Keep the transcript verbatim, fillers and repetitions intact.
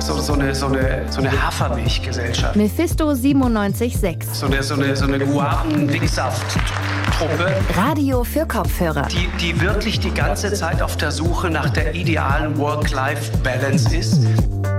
so, so eine, so eine, so eine Hafermilchgesellschaft. Mephisto siebenundneunzig Komma sechs. So eine, so eine, so eine Guaven-Dicksaft-Truppe. Radio für Kopfhörer. Die, die wirklich die ganze Zeit auf der Suche nach der idealen Work-Life-Balance ist.